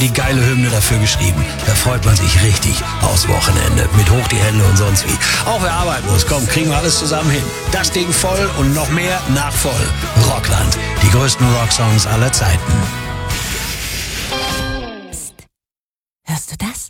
die geile Hymne dafür geschrieben. Da freut man sich richtig aufs Wochenende. Mit hoch die Hände und sonst wie. Auch wer arbeiten muss, komm, kriegen wir alles zusammen hin. Das Ding voll und noch mehr nach voll. Rockland. Die größten Rocksongs aller Zeiten. Psst. Hörst du das?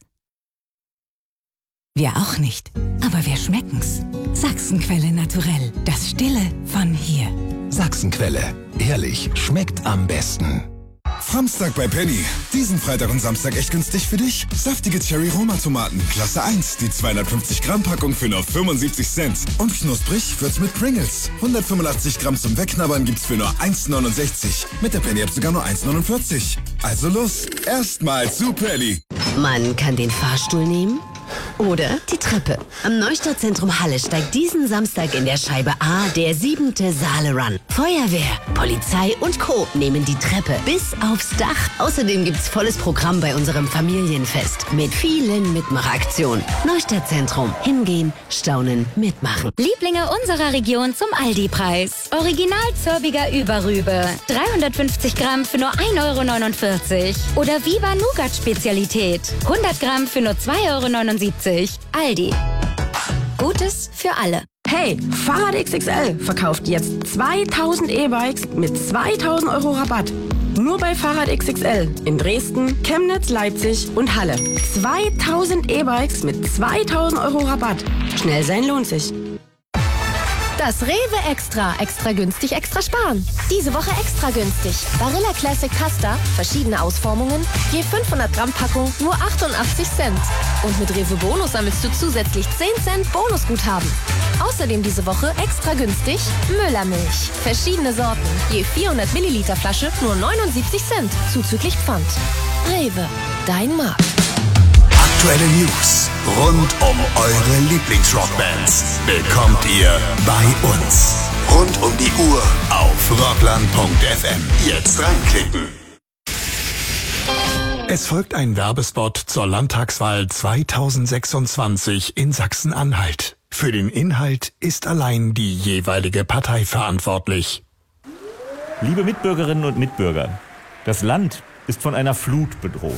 Wir auch nicht. Aber wir schmecken's. Sachsenquelle naturell. Das Stille von hier. Sachsenquelle. Ehrlich, schmeckt am besten. Samstag bei Penny. Diesen Freitag und Samstag echt günstig für dich. Saftige Cherry-Roma-Tomaten, Klasse 1. Die 250 Gramm Packung für nur 75 Cent. Und knusprig wird's mit Pringles. 185 Gramm zum Wegknabbern gibt's für nur 1,69. Mit der Penny-App sogar nur 1,49. Also los, erstmal zu Penny. Man kann den Fahrstuhl nehmen oder die Treppe. Am Neustadtzentrum Halle steigt diesen Samstag in der Scheibe A der 7. Saale-Run. Feuerwehr, Polizei und Co. nehmen die Treppe bis aufs Dach. Außerdem gibt's volles Programm bei unserem Familienfest mit vielen Mitmachaktionen. Neustadtzentrum. Hingehen, staunen, mitmachen. Lieblinge unserer Region zum Aldi-Preis. Original Zörbiger Überrübe. 350 Gramm für nur 1,49 €. Oder Viva Nougat Spezialität. 100 Gramm für nur 2,79 €. Aldi. Gutes für alle. Hey, Fahrrad XXL verkauft jetzt 2000 E-Bikes mit 2000 € Rabatt. Nur bei Fahrrad XXL in Dresden, Chemnitz, Leipzig und Halle. 2000 E-Bikes mit 2000 € Rabatt. Schnell sein lohnt sich. Das Rewe Extra. Extra günstig, extra sparen. Diese Woche extra günstig. Barilla Classic Pasta, verschiedene Ausformungen, je 500 Gramm Packung, nur 88 Cent. Und mit Rewe Bonus sammelst du zusätzlich 10 Cent Bonusguthaben. Außerdem diese Woche extra günstig Müllermilch. Verschiedene Sorten, je 400 Milliliter Flasche, nur 79 Cent, zuzüglich Pfand. Rewe, dein Markt. Aktuelle News rund um eure Lieblingsrockbands bekommt ihr bei uns. Rund um die Uhr auf rockland.fm. Jetzt reinklicken. Es folgt ein Werbespot zur Landtagswahl 2026 in Sachsen-Anhalt. Für den Inhalt ist allein die jeweilige Partei verantwortlich. Liebe Mitbürgerinnen und Mitbürger, das Land ist von einer Flut bedroht.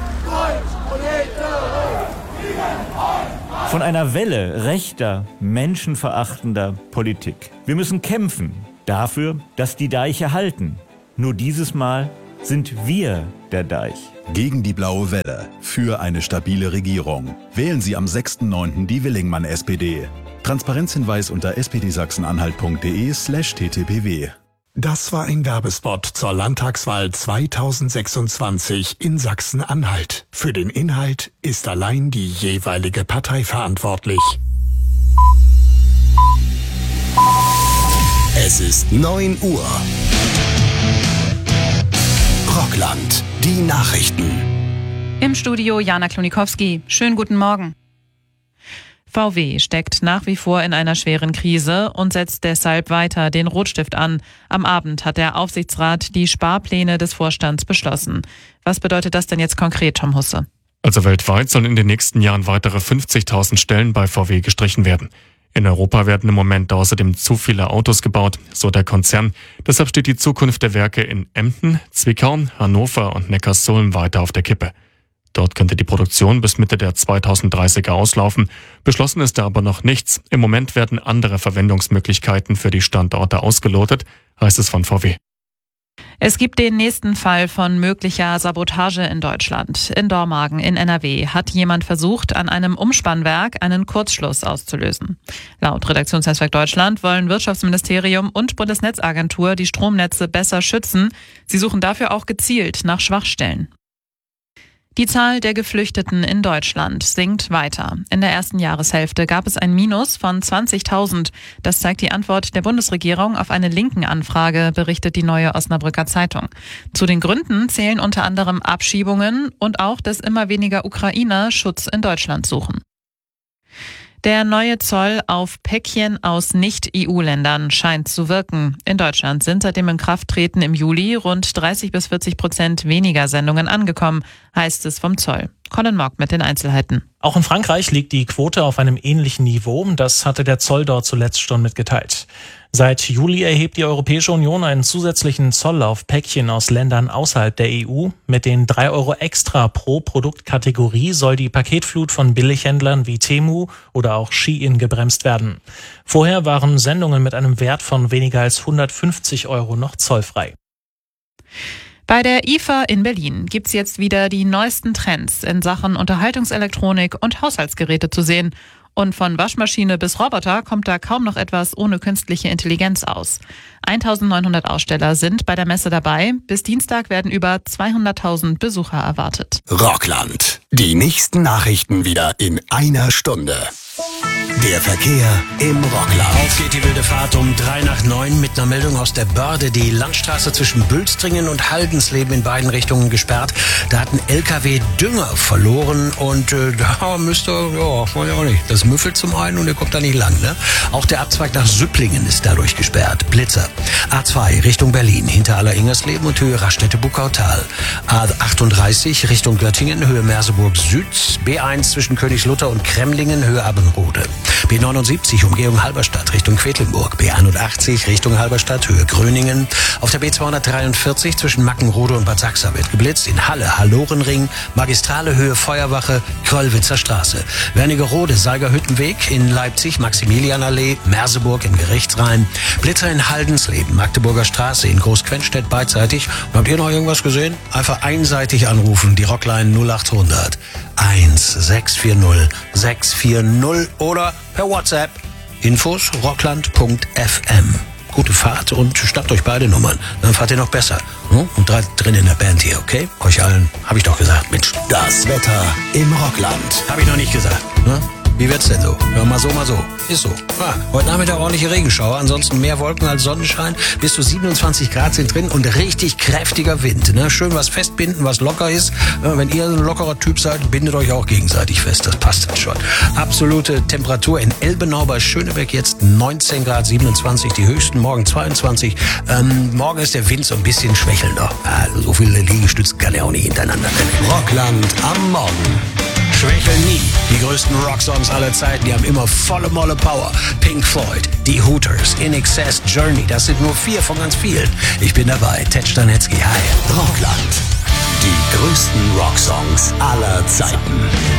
Von einer Welle rechter, menschenverachtender Politik. Wir müssen kämpfen dafür, dass die Deiche halten. Nur dieses Mal sind wir der Deich. Gegen die blaue Welle. Für eine stabile Regierung. Wählen Sie am 6.9. die Willingmann SPD. Transparenzhinweis unter spdsachsenanhalt.de/ttpw. Das war ein Werbespot zur Landtagswahl 2026 in Sachsen-Anhalt. Für den Inhalt ist allein die jeweilige Partei verantwortlich. Es ist 9 Uhr. Rockland, die Nachrichten. Im Studio Jana Klonikowski. Schönen guten Morgen. VW steckt nach wie vor in einer schweren Krise und setzt deshalb weiter den Rotstift an. Am Abend hat der Aufsichtsrat die Sparpläne des Vorstands beschlossen. Was bedeutet das denn jetzt konkret, Tom Husse? Also weltweit sollen in den nächsten Jahren weitere 50.000 Stellen bei VW gestrichen werden. In Europa werden im Moment außerdem zu viele Autos gebaut, so der Konzern. Deshalb steht die Zukunft der Werke in Emden, Zwickau, Hannover und Neckarsulm weiter auf der Kippe. Dort könnte die Produktion bis Mitte der 2030er auslaufen. Beschlossen ist da aber noch nichts. Im Moment werden andere Verwendungsmöglichkeiten für die Standorte ausgelotet, heißt es von VW. Es gibt den nächsten Fall von möglicher Sabotage in Deutschland. In Dormagen in NRW hat jemand versucht, an einem Umspannwerk einen Kurzschluss auszulösen. Laut Redaktionsnetzwerk Deutschland wollen Wirtschaftsministerium und Bundesnetzagentur die Stromnetze besser schützen. Sie suchen dafür auch gezielt nach Schwachstellen. Die Zahl der Geflüchteten in Deutschland sinkt weiter. In der ersten Jahreshälfte gab es ein Minus von 20.000. Das zeigt die Antwort der Bundesregierung auf eine linken Anfrage, berichtet die Neue Osnabrücker Zeitung. Zu den Gründen zählen unter anderem Abschiebungen und auch, dass immer weniger Ukrainer Schutz in Deutschland suchen. Der neue Zoll auf Päckchen aus Nicht-EU-Ländern scheint zu wirken. In Deutschland sind seit dem Inkrafttreten im Juli rund 30-40% weniger Sendungen angekommen, heißt es vom Zoll. Colin Mock mit den Einzelheiten. Auch in Frankreich liegt die Quote auf einem ähnlichen Niveau. Das hatte der Zoll dort zuletzt schon mitgeteilt. Seit Juli erhebt die Europäische Union einen zusätzlichen Zoll auf Päckchen aus Ländern außerhalb der EU. Mit den 3 Euro extra pro Produktkategorie soll die Paketflut von Billighändlern wie Temu oder auch Shein gebremst werden. Vorher waren Sendungen mit einem Wert von weniger als 150 Euro noch zollfrei. Bei der IFA in Berlin gibt's jetzt wieder die neuesten Trends in Sachen Unterhaltungselektronik und Haushaltsgeräte zu sehen. Und von Waschmaschine bis Roboter kommt da kaum noch etwas ohne künstliche Intelligenz aus. 1900 Aussteller sind bei der Messe dabei. Bis Dienstag werden über 200.000 Besucher erwartet. Rockland. Die nächsten Nachrichten wieder in einer Stunde. Der Verkehr im Rockland. Auf geht die wilde Fahrt um 8:03 mit einer Meldung aus der Börde. Die Landstraße zwischen Bülstringen und Haldensleben in beiden Richtungen gesperrt. Da hat ein LKW Dünger verloren und da müsste, weiß ich auch nicht, das müffelt zum einen und der kommt da nicht lang. Ne? Auch der Abzweig nach Süpplingen ist dadurch gesperrt. Blitzer. A2 Richtung Berlin, hinter Alleringersleben und Höhe Raststätte-Buckautal. A38 Richtung Göttingen, Höhe Merseburg Süd. B1 zwischen Königslutter und Kremlingen, Höhe Abbenrode. B79 Umgehung Halberstadt Richtung Quedlinburg. B81 Richtung Halberstadt, Höhe Gröningen. Auf der B243 zwischen Mackenrode und Bad Sachsa wird geblitzt. In Halle, Hallorenring, Magistrale Höhe Feuerwache, Kröllwitzer Straße. Wernigerode, Seigerhüttenweg. In Leipzig, Maximilianallee, Merseburg im Gerichtsrhein. Blitzer in Haldensleben, Magdeburger Straße, in Großquenstedt beidseitig. Und habt ihr noch irgendwas gesehen? Einfach einseitig anrufen, die Rockline 0800 1640 640 oder per WhatsApp. Infos rockland.fm. Gute Fahrt und schnappt euch beide Nummern. Dann fahrt ihr noch besser. Und drin in der Band hier, okay? Euch allen, habe ich doch gesagt, Mensch. Das Wetter im Rockland. Habe ich noch nicht gesagt, ne? Wie wird's denn so? Ja, mal so, mal so. Ist so. Heute Nachmittag ordentliche Regenschauer, ansonsten mehr Wolken als Sonnenschein. Bis zu 27 Grad sind drin und richtig kräftiger Wind. Ne? Schön was festbinden, was locker ist. Wenn ihr ein lockerer Typ seid, bindet euch auch gegenseitig fest. Das passt dann schon. Absolute Temperatur in Elbenau bei Schönebeck jetzt 19 Grad, 27 die höchsten. Morgen 22. Morgen ist der Wind so ein bisschen schwächelnder. Also so viele Liegestützen kann er auch nicht hintereinander. Rockland am Morgen. Schwächeln nie. Die größten Rocksongs aller Zeiten, die haben immer volle Molle Power. Pink Floyd, die Hooters, In Excess, Journey, das sind nur 4 von ganz vielen. Ich bin dabei, Ted Stanetzky, hi. Rockland. Die größten Rocksongs aller Zeiten.